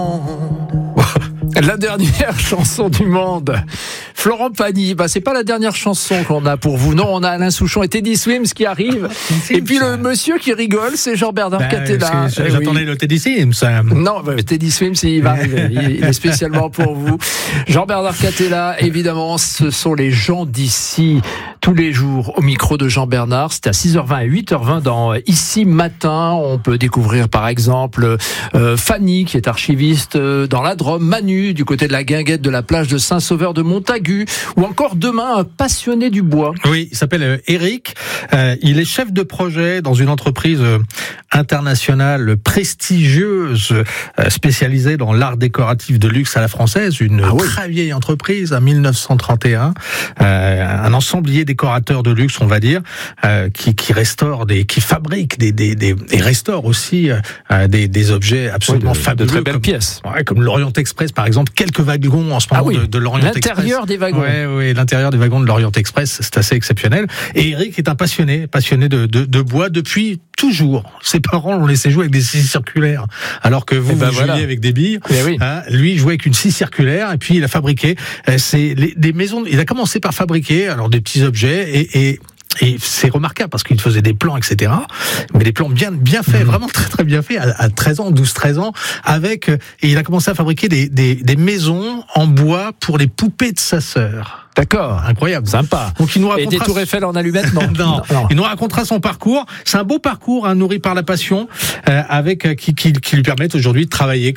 La dernière chanson du monde. Florent Pagny, c'est pas la dernière chanson qu'on a pour vous. Non, on a Alain Souchon et Teddy Swims qui arrivent. Et puis le monsieur qui rigole, c'est Jean-Bernard Catella. J'attendais le Teddy Swims. Non, Teddy Swims, il va arriver. Il est spécialement pour vous. Jean-Bernard Catella, évidemment, ce sont les gens d'ici. Tous les jours au micro de Jean-Bernard, c'est à 6h20 et 8h20 dans Ici Matin. On peut découvrir par exemple Fanny qui est archiviste dans la Drôme, Manu du côté de la Guinguette de la plage de Saint-Sauveur de Montagu, ou encore demain un passionné du bois. Oui, il s'appelle Eric. Il est chef de projet dans une entreprise internationale prestigieuse spécialisée dans l'art décoratif de luxe à la française, une très vieille entreprise, en 1931, un ensemblier décorateur de luxe, on va dire, qui restaure qui fabrique et restaure aussi des objets absolument fabuleux, de très belles pièces. Comme l'Orient Express par exemple, quelques wagons en ce moment de l'Orient Express. L'intérieur des wagons. Oui, l'intérieur des wagons de l'Orient Express, c'est assez exceptionnel. Et Eric est un passionné de bois depuis toujours. Ses parents l'ont laissé jouer avec des scies circulaires, alors que vous jouiez avec des billes. Lui, il jouait avec une scie circulaire, et puis il a fabriqué des maisons. Il a commencé par fabriquer des petits objets et c'est remarquable parce qu'il faisait des plans, etc. Mais des plans bien faits, vraiment très très bien faits, à 12-13 ans, et il a commencé à fabriquer des maisons en bois pour les poupées de sa sœur. D'accord, incroyable, sympa. Donc il nous racontera... Et des tours Eiffel en allumettes, non. Il nous racontera son parcours. C'est un beau parcours, nourri par la passion, qui lui permettent aujourd'hui de travailler